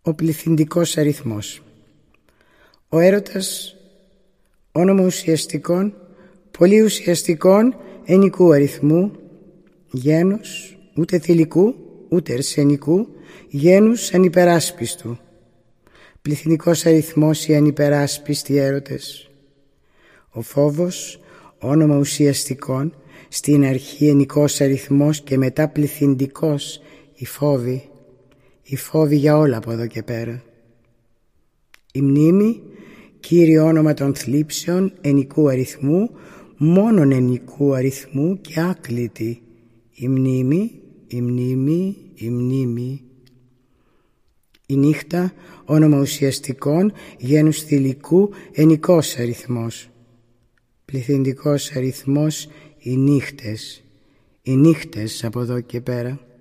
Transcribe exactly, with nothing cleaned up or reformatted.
Ο πληθυντικός αριθμός. Ο έρωτας, όνομα ουσιαστικών, πολύ ουσιαστικών ενικού αριθμού, γένους, ούτε θηλυκού, ούτε αρσενικού, γένους ανυπεράσπιστου. Πληθυντικός αριθμός οι ανυπεράσπιστοι έρωτες. Ο φόβος, όνομα ουσιαστικών, στην αρχή ενικός αριθμός και μετά πληθυντικός η φόβη, η φόβη για όλα από εδώ και πέρα. Η μνήμη, κύριο όνομα των θλίψεων ενικού αριθμού, μόνον ενικού αριθμού και άκλητη. Η μνήμη, η μνήμη, η μνήμη. Η νύχτα, όνομα ουσιαστικών, γένους θηλυκού, ενικός αριθμός. Πληθυντικός αριθμός οι νύχτες, οι νύχτες από εδώ και πέρα.